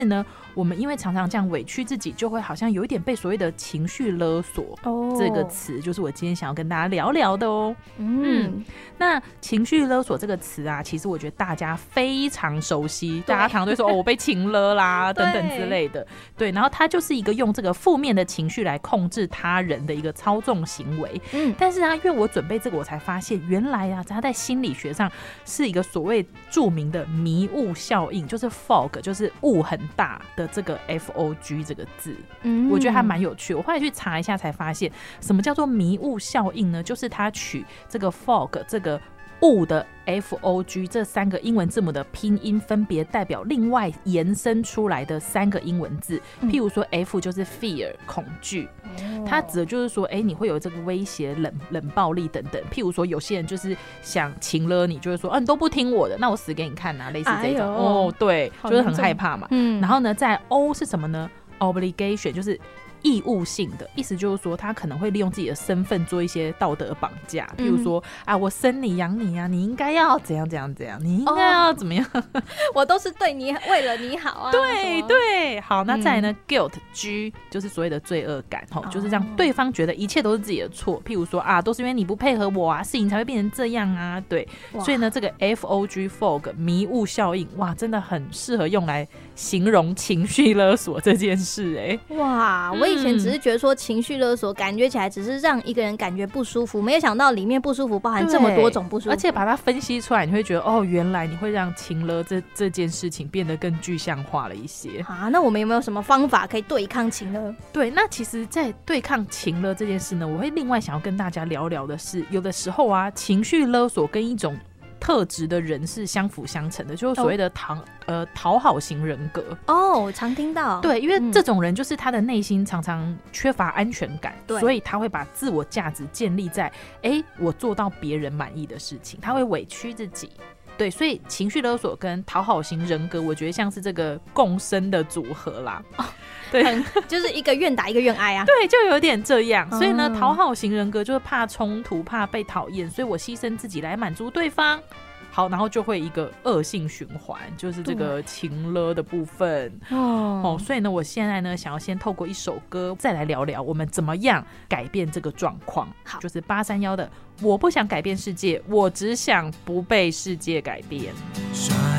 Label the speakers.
Speaker 1: 呢，我们因为常常这样委屈自己，就会好像有一点被所谓的情绪勒索。这个词就是我今天想要跟大家聊聊的哦。那情绪勒索这个词啊，其实我觉得大家非常熟悉，大家常常都说我被情勒啦等等之类的。对，然后它就是一个用这个负面的情绪来控制他人的一个操纵行为。但是啊，因为我准备这个，我才发现原来啊，它在心理学上是一个所谓著名的迷雾效应，就是 fog， 就是雾很大的这个 FOG 这个字。我觉得还蛮有趣。我后来去查一下才发现，什么叫做迷雾效应呢？就是它取这个 fog 这个雾的 FOG 这3个英文字母的拼音，分别代表另外延伸出来的3个英文字。譬如说 F 就是 fear 恐惧，它指的就是说你会有这个威胁、冷暴力等等。譬如说有些人就是想情勒你，就会说你都不听我的，那我死给你看啊，类似这种。对，就是很害怕嘛。然后呢，在 O 是什么呢？ Obligation 就是义务性的，意思就是说他可能会利用自己的身份做一些道德绑架。譬如说我生你养你啊，你应该要怎样怎样怎样，你应该要怎么样，
Speaker 2: 我都是对你为了你好啊。
Speaker 1: 对对，好，那再来呢，guilt G 就是所谓的罪恶感，就是让对方觉得一切都是自己的错。譬如说都是因为你不配合我啊，事情才会变成这样啊。对，所以呢，这个 FOG fog 迷雾效应，哇，真的很适合用来形容情绪勒索这件事。
Speaker 2: 哇，我以前只是觉得说情绪勒索感觉起来只是让一个人感觉不舒服，没有想到里面不舒服包含这么多种不舒服，
Speaker 1: 而且把它分析出来，你会觉得原来你会让情勒这件事情变得更具象化了一些
Speaker 2: 那我们有没有什么方法可以对抗情勒？
Speaker 1: 对，那其实在对抗情勒这件事呢，我会另外想要跟大家聊聊的是，有的时候啊，情绪勒索跟一种特质的人是相辅相成的，就是所谓的讨好型人格。
Speaker 2: 常听到。
Speaker 1: 对，因为这种人就是他的内心常常缺乏安全感，所以他会把自我价值建立在我做到别人满意的事情，他会委屈自己。对，所以情绪勒索跟讨好型人格，我觉得像是这个共生的组合啦。对，
Speaker 2: 就是一个愿打一个愿挨啊。
Speaker 1: 对，就有点这样。所以呢，讨好型人格就是怕冲突，怕被讨厌，所以我牺牲自己来满足对方。好，然后就会一个恶性循环，就是这个情勒的部分。所以呢，我现在呢想要先透过一首歌再来聊聊我们怎么样改变这个状况。好，就是831的我不想改变世界，我只想不被世界改变。
Speaker 3: 甩